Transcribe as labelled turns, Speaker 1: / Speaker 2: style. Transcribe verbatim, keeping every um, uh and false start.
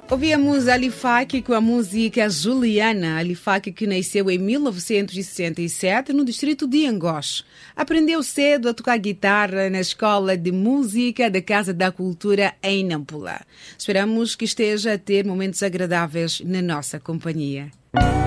Speaker 1: Ouvimos Ali Faki com a música Juliana. Ali Faki, que nasceu em mil novecentos e sessenta e sete no distrito de Angoche. Aprendeu cedo a tocar guitarra na Escola de Música da Casa da Cultura em Nampula. Esperamos que esteja a ter momentos agradáveis na nossa companhia.